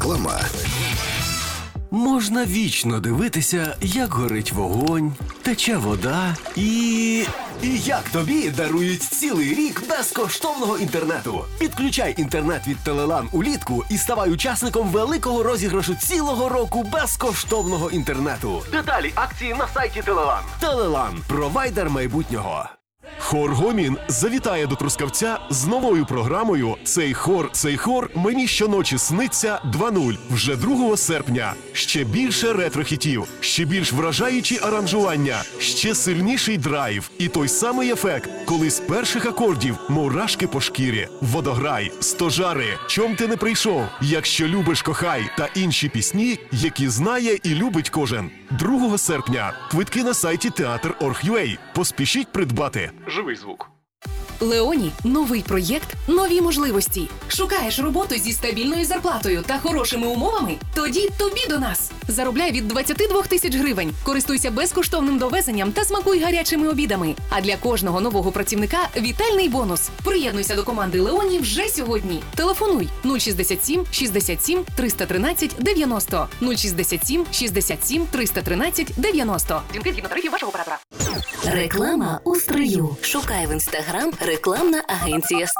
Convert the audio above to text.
Реклама. Можна вічно дивитися, як горить вогонь, тече вода і як тобі дарують цілий рік безкоштовного інтернету. Підключай інтернет від Телелан улітку і ставай учасником великого розіграшу цілого року безкоштовного інтернету. Деталі акції на сайті Телелан. Телелан – провайдер майбутнього. Хор Гомін завітає до Трускавця з новою програмою «Цей хор мені щоночі сниться 2.0» вже 2 серпня. Ще більше ретро-хітів, ще більш вражаючі аранжування, ще сильніший драйв і той самий ефект, коли з перших акордів мурашки по шкірі, водограй, стожари, чом ти не прийшов, якщо любиш, кохай та інші пісні, які знає і любить кожен. 2 серпня. Квитки на сайті Театр.org.ua. Поспішіть придбати. Живий звук. Леоні – новий проєкт, нові можливості. Шукаєш роботу зі стабільною зарплатою та хорошими умовами? Тоді тобі до нас. Заробляй від 22 тисяч гривень. Користуйся безкоштовним довезенням та смакуй гарячими обідами. А для кожного нового працівника – вітальний бонус. Приєднуйся до команди Леоні вже сьогодні. Телефонуй 067 67 313 90 067 67 313 90. Дзвінки згідно тарифів вашого оператора. Реклама у строю. Шукай в Інстаграм рекламна агенція